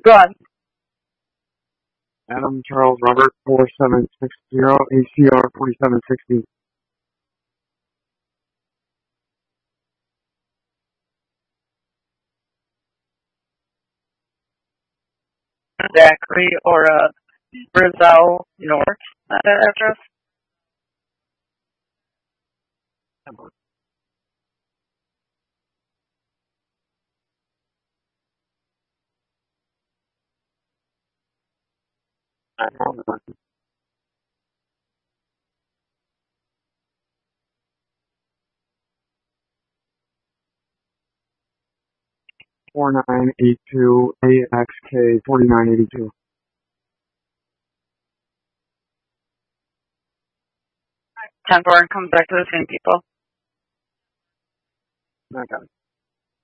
Go on. Adam Charles Robert 4760 ACR 4760. Zachary or Brazil North at that address. I don't know. 4982 AXK 4982. 10-4 and comes back to the same people. I got it.